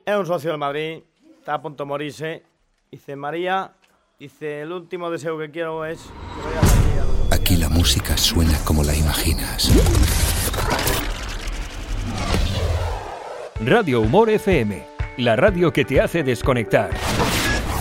Es un socio del Madrid, está a punto de morirse. Dice, María, dice, el último deseo que quiero es que vaya a Madrid. Aquí la música suena como la imaginas. Radio Humor FM, la radio que te hace desconectar.